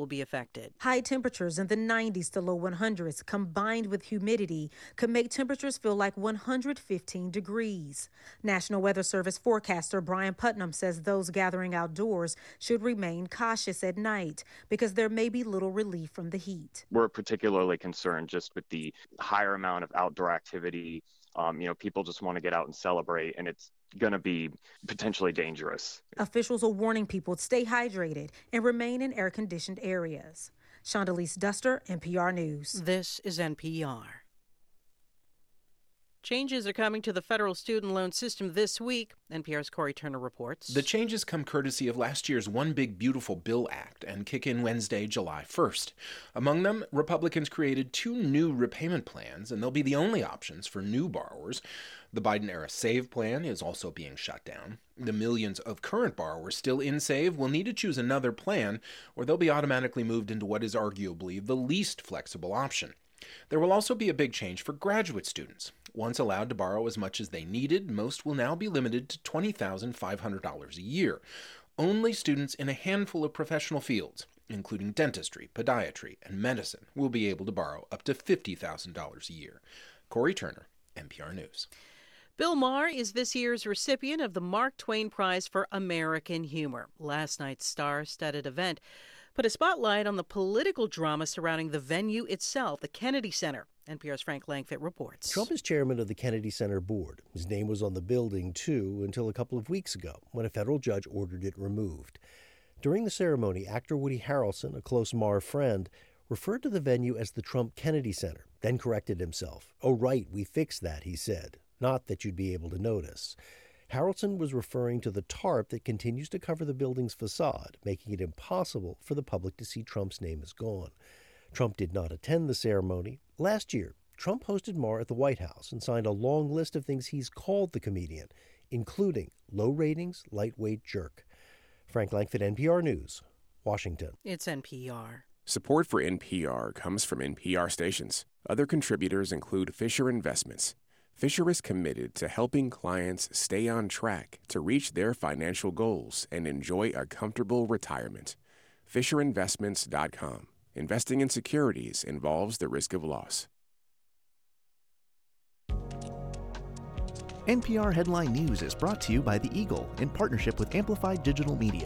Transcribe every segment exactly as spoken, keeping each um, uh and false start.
will be affected. High temperatures in the nineties to low hundreds combined with humidity could make temperatures feel like one hundred fifteen degrees. National Weather Service forecaster Brian Putnam says those gathering outdoors should remain cautious at night because there may be little relief from the heat. We're particularly concerned just with the higher amount of outdoor activity. Um, you know, people just want to get out and celebrate, and it's going to be potentially dangerous. Officials are warning people to stay hydrated and remain in air-conditioned areas. Shondalise Duster, N P R News. This is N P R. Changes are coming to the federal student loan system this week, N P R's Corey Turner reports. The changes come courtesy of last year's One Big Beautiful Bill Act and kick in Wednesday, July first. Among them, Republicans created two new repayment plans, and they'll be the only options for new borrowers. The Biden-era SAVE plan is also being shut down. The millions of current borrowers still in SAVE will need to choose another plan, or they'll be automatically moved into what is arguably the least flexible option. There will also be a big change for graduate students. Once allowed to borrow as much as they needed, most will now be limited to twenty thousand five hundred dollars a year. Only students in a handful of professional fields, including dentistry, podiatry, and medicine, will be able to borrow up to fifty thousand dollars a year. Corey Turner, N P R News. Bill Maher is this year's recipient of the Mark Twain Prize for American Humor. Last night's star-studded event put a spotlight on the political drama surrounding the venue itself, the Kennedy Center. N P R's Frank Langfitt reports. Trump is chairman of the Kennedy Center board. His name was on the building, too, until a couple of weeks ago when a federal judge ordered it removed. During the ceremony, actor Woody Harrelson, a close Maher friend, referred to the venue as the Trump Kennedy Center, then corrected himself. "Oh, right, we fixed that," he said. "Not that you'd be able to notice." Harrelson was referring to the tarp that continues to cover the building's facade, making it impossible for the public to see Trump's name is gone. Trump did not attend the ceremony. Last year, Trump hosted Maher at the White House and signed a long list of things he's called the comedian, including low ratings, lightweight jerk. Frank Langfitt, N P R News, Washington. It's N P R. Support for N P R comes from N P R stations. Other contributors include Fisher Investments. Fisher is committed to helping clients stay on track to reach their financial goals and enjoy a comfortable retirement. Fisher Investments dot com. Investing in securities involves the risk of loss. N P R Headline News is brought to you by The Eagle in partnership with Amplified Digital Media.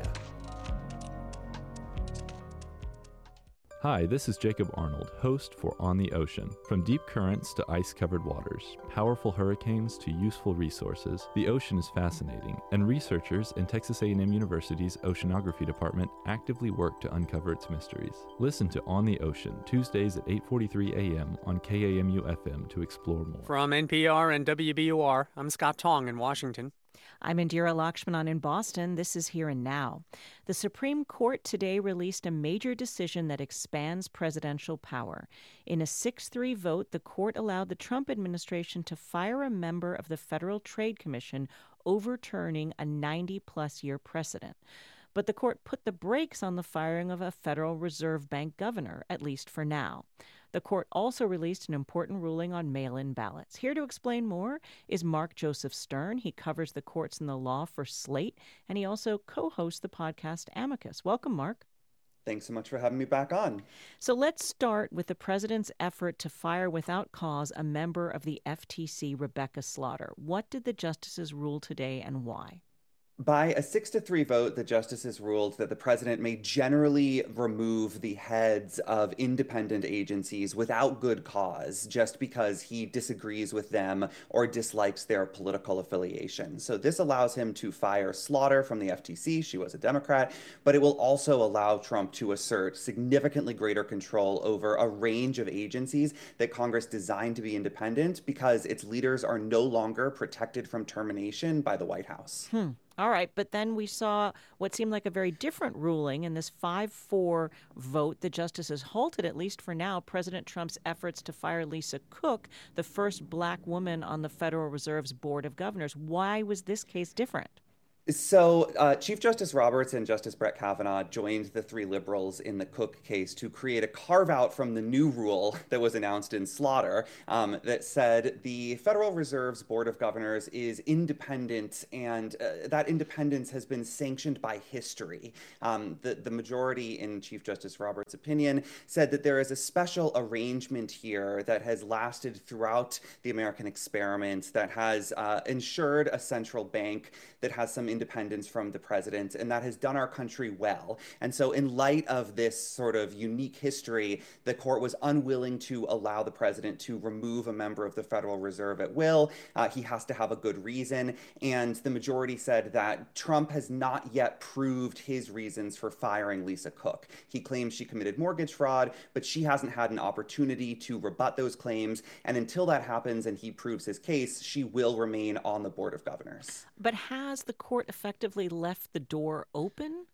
Hi, this is Jacob Arnold, host for On the Ocean. From deep currents to ice-covered waters, powerful hurricanes to useful resources, the ocean is fascinating, and researchers in Texas A and M University's Oceanography Department actively work to uncover its mysteries. Listen to On the Ocean, Tuesdays at eight forty-three a.m. on K A M U F M to explore more. From N P R and W B U R, I'm Scott Tong in Washington. I'm Indira Lakshmanan in Boston. This is Here and Now. The Supreme Court today released a major decision that expands presidential power. In a six three vote, the court allowed the Trump administration to fire a member of the Federal Trade Commission, overturning a ninety-plus year precedent. But the court put the brakes on the firing of a Federal Reserve Bank governor, at least for now. The court also released an important ruling on mail-in ballots. Here to explain more is Mark Joseph Stern. He covers the courts and the law for Slate, and he also co-hosts the podcast Amicus. Welcome, Mark. Thanks so much for having me back on. So let's start with the president's effort to fire without cause a member of the F T C, Rebecca Slaughter. What did the justices rule today and why? By a six to three vote, the justices ruled that the president may generally remove the heads of independent agencies without good cause, just because he disagrees with them or dislikes their political affiliation. So this allows him to fire Slaughter from the F T C. She was a Democrat, but it will also allow Trump to assert significantly greater control over a range of agencies that Congress designed to be independent because its leaders are no longer protected from termination by the White House. Hmm. All right, but then we saw what seemed like a very different ruling in this five four vote. The justices halted, at least for now, President Trump's efforts to fire Lisa Cook, the first black woman on the Federal Reserve's Board of Governors. Why was this case different? So, uh, Chief Justice Roberts and Justice Brett Kavanaugh joined the three liberals in the Cook case to create a carve-out from the new rule that was announced in Slaughter um, that said the Federal Reserve's Board of Governors is independent, and uh, that independence has been sanctioned by history. Um, the, the majority, in Chief Justice Roberts' opinion, said that there is a special arrangement here that has lasted throughout the American experiment that has uh, ensured a central bank that has some independence from the president, and that has done our country well. And so in light of this sort of unique history, the court was unwilling to allow the president to remove a member of the Federal Reserve at will. Uh, he has to have a good reason. And the majority said that Trump has not yet proved his reasons for firing Lisa Cook. He claims she committed mortgage fraud, but she hasn't had an opportunity to rebut those claims. And until that happens and he proves his case, she will remain on the Board of Governors. But has the court effectively left the door open?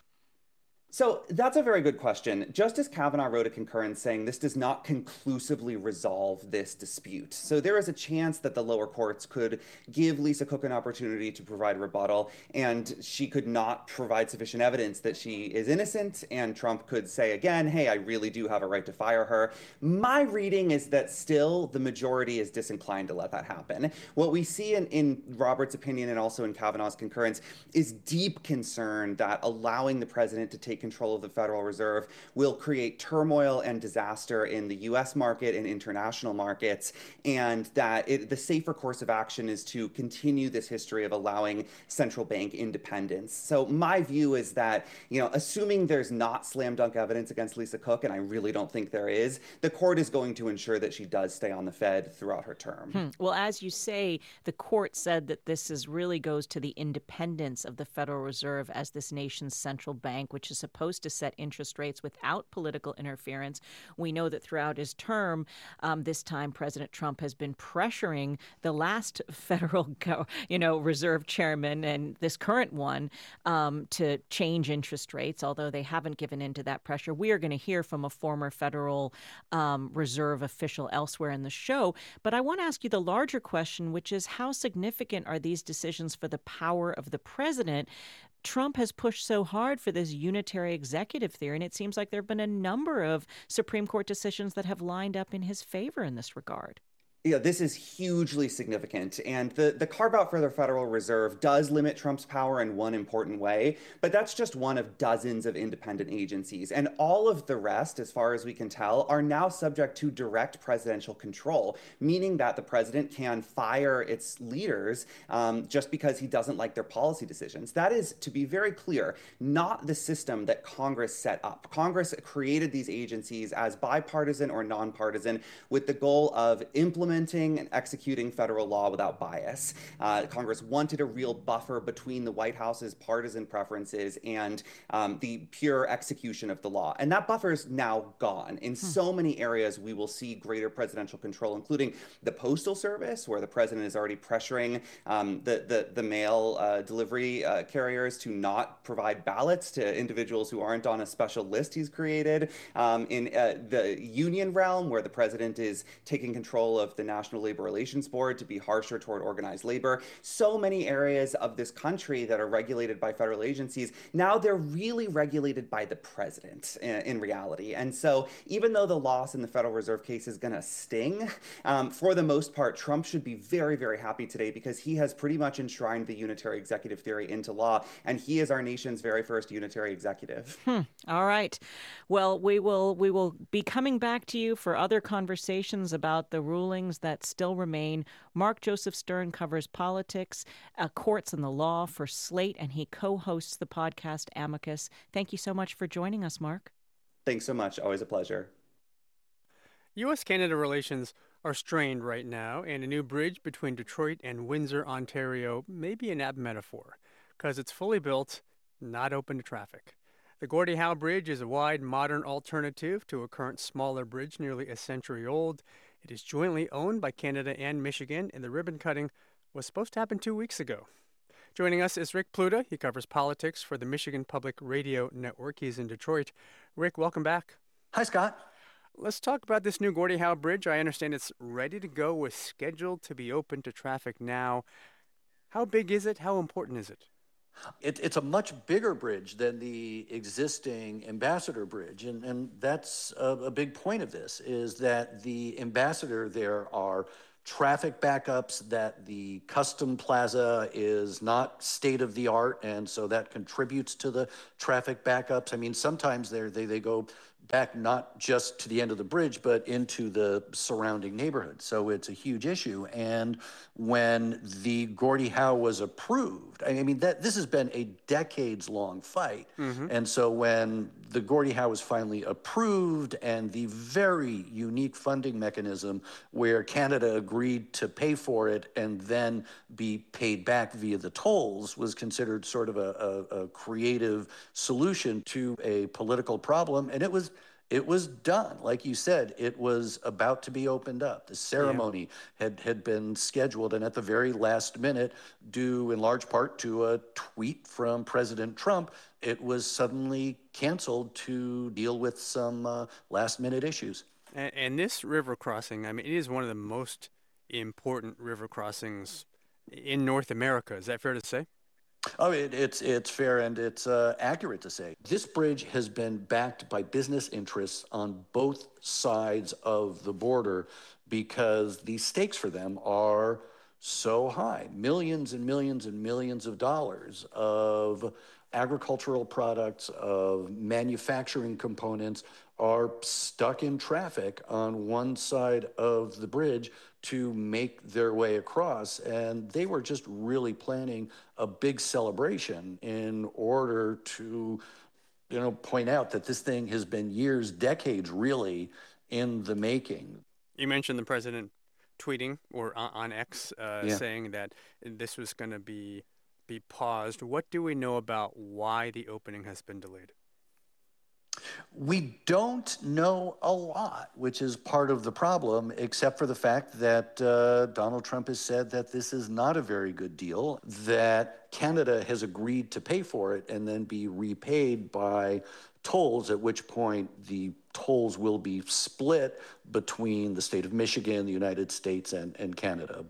So that's a very good question. Justice Kavanaugh wrote a concurrence saying this does not conclusively resolve this dispute. So there is a chance that the lower courts could give Lisa Cook an opportunity to provide rebuttal, and she could not provide sufficient evidence that she is innocent, and Trump could say again, hey, I really do have a right to fire her. My reading is that still the majority is disinclined to let that happen. What we see in, in Roberts' opinion and also in Kavanaugh's concurrence is deep concern that allowing the president to take control of the Federal Reserve will create turmoil and disaster in the U S market and international markets, and that it, the safer course of action is to continue this history of allowing central bank independence. So my view is that, you know, assuming there's not slam dunk evidence against Lisa Cook, and I really don't think there is, the court is going to ensure that she does stay on the Fed throughout her term. Hmm. Well, as you say, the court said that this is really goes to the independence of the Federal Reserve as this nation's central bank, which is supposed to set interest rates without political interference. We know that throughout his term, um, this time President Trump has been pressuring the last Federal, you know, Reserve chairman and this current one um, to change interest rates, although they haven't given in to that pressure. We are going to hear from a former Federal um, Reserve official elsewhere in the show. But I want to ask you the larger question, which is how significant are these decisions for the power of the president? Trump has pushed so hard for this unitary executive theory, and it seems like there have been a number of Supreme Court decisions that have lined up in his favor in this regard. Yeah, this is hugely significant. And the, the carve-out for the Federal Reserve does limit Trump's power in one important way, but that's just one of dozens of independent agencies. And all of the rest, as far as we can tell, are now subject to direct presidential control, meaning that the president can fire its leaders um, just because he doesn't like their policy decisions. That is, to be very clear, not the system that Congress set up. Congress created these agencies as bipartisan or nonpartisan with the goal of implementing and executing federal law without bias. Uh, Congress wanted a real buffer between the White House's partisan preferences and um, the pure execution of the law. And that buffer is now gone. In hmm. so many areas, we will see greater presidential control, including the Postal Service, where the president is already pressuring um, the, the, the mail uh, delivery uh, carriers to not provide ballots to individuals who aren't on a special list he's created. Um, in uh, the union realm, where the president is taking control of the National Labor Relations Board to be harsher toward organized labor. So many areas of this country that are regulated by federal agencies, now they're really regulated by the president in, in reality. And so even though the loss in the Federal Reserve case is going to sting, um, for the most part, Trump should be very, very happy today because he has pretty much enshrined the unitary executive theory into law, and he is our nation's very first unitary executive. Hmm. All right. Well, we will we will be coming back to you for other conversations about the rulings that still remain. Mark Joseph Stern covers politics, uh, courts, and the law for Slate, and he co-hosts the podcast Amicus. Thank you so much for joining us, Mark. Thanks so much. Always a pleasure. U S Canada relations are strained right now, and a new bridge between Detroit and Windsor, Ontario may be an apt metaphor, because it's fully built, not open to traffic. The Gordie Howe Bridge is a wide, modern alternative to a current smaller bridge nearly a century old. It is jointly owned by Canada and Michigan, and the ribbon cutting was supposed to happen two weeks ago. Joining us is Rick Pluta. He covers politics for the Michigan Public Radio Network. He's in Detroit. Rick, welcome back. Hi, Scott. Let's talk about this new Gordie Howe Bridge. I understand it's ready to go, was scheduled to be open to traffic now. How big is it? How important is it? It, it's a much bigger bridge than the existing Ambassador Bridge. And, and that's a, a big point of this, is that the Ambassador, there are traffic backups, that the custom plaza is not state of the art, and so that contributes to the traffic backups. I mean, sometimes they they they go back not just to the end of the bridge, but into the surrounding neighborhood. So it's a huge issue. And when the Gordie Howe was approved, I mean, that this has been a decades-long fight. Mm-hmm. And so when the Gordie Howe was finally approved, and the very unique funding mechanism where Canada agreed to pay for it and then be paid back via the tolls was considered sort of a, a, a creative solution to a political problem. And it was It was done. Like you said, it was about to be opened up. The ceremony yeah. had, had been scheduled, and at the very last minute, due in large part to a tweet from President Trump, it was suddenly canceled to deal with some uh, last-minute issues. And, and this river crossing, I mean, it is one of the most important river crossings in North America. Is that fair to say? Oh, it, it's it's fair and it's uh, accurate to say. This bridge has been backed by business interests on both sides of the border because the stakes for them are so high. Millions and millions and millions of dollars of agricultural products, of manufacturing components are stuck in traffic on one side of the bridge to make their way across. And they were just really planning a big celebration in order to, you know, point out that this thing has been years, decades really in the making. You mentioned the president tweeting or on X uh, yeah. saying that this was going to be be paused. What do we know about why the opening has been delayed? We don't know a lot, which is part of the problem, except for the fact that uh, Donald Trump has said that this is not a very good deal, that Canada has agreed to pay for it and then be repaid by tolls, at which point the tolls will be split between the state of Michigan, the United States, and, and Canada.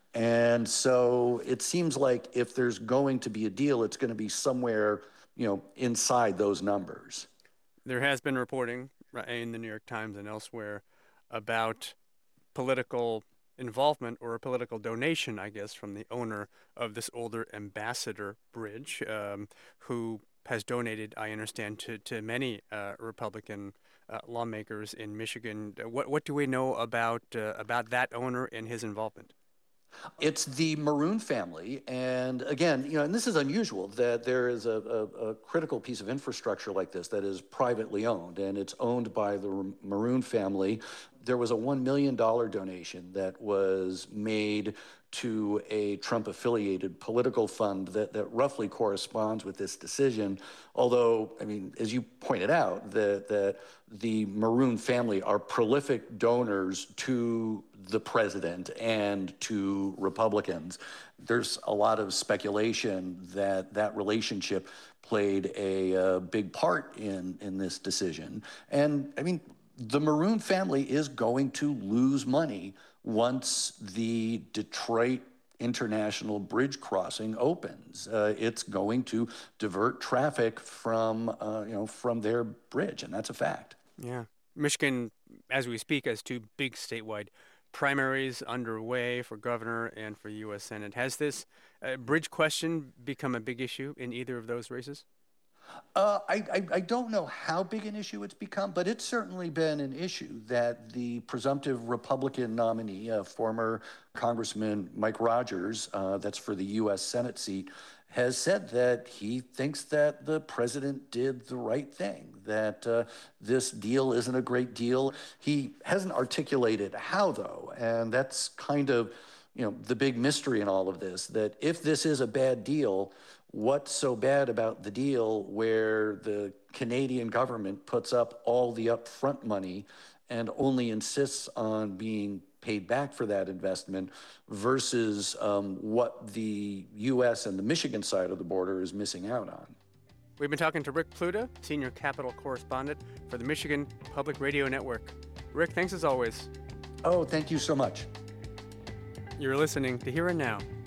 And so it seems like if there's going to be a deal, it's going to be somewhere, you know, inside those numbers. There has been reporting in the New York Times and elsewhere about political involvement or a political donation, I guess, from the owner of this older Ambassador Bridge, um, who has donated, I understand, to, to many uh, Republican uh, lawmakers in Michigan. What what do we know about uh, about that owner and his involvement? It's the Maroon family, and again, you know, and this is unusual that there is a, a, a critical piece of infrastructure like this that is privately owned, and it's owned by the Maroon family. There was a one million dollars donation that was made to a Trump-affiliated political fund that, that roughly corresponds with this decision. Although, I mean, as you pointed out, that, that the Maroon family are prolific donors to the president and to Republicans. There's a lot of speculation that that relationship played a, a big part in, in this decision. And, I mean, the Maroon family is going to lose money once the Detroit International Bridge crossing opens. Uh, it's going to divert traffic from, uh, you know, from their bridge, and that's a fact. Yeah. Michigan, as we speak, has two big statewide primaries underway for governor and for U S Senate. Has this uh, bridge question become a big issue in either of those races? Uh, I, I, I don't know how big an issue it's become, but it's certainly been an issue that the presumptive Republican nominee, uh, former Congressman Mike Rogers, uh, that's for the U S Senate seat, has said that he thinks that the president did the right thing, that uh, this deal isn't a great deal. He hasn't articulated how, though, and that's kind of, you know, the big mystery in all of this, that if this is a bad deal, what's so bad about the deal where the Canadian government puts up all the upfront money and only insists on being paid back for that investment versus um, what the U S and the Michigan side of the border is missing out on? We've been talking to Rick Pluta, senior Capitol correspondent for the Michigan Public Radio Network. Rick, thanks as always. Oh, thank you so much. You're listening to Here and Now